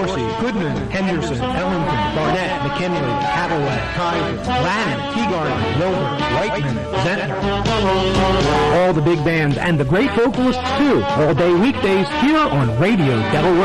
Dorsey, Goodman, Henderson, Ellington, Barnett, McKinley, Cadillac, Kaiser, Lannon, Teagarden, Wilbur, Whiteman, Zentner. All the big bands and the great vocalists too. All day weekdays here on Radio Delaware.